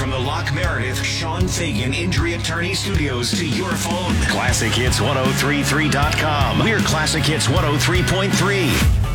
from the Locke Meredith Sean Fagan Injury Attorney Studios to your phone. ClassicHits1033.com. We're Classic Hits 103.3.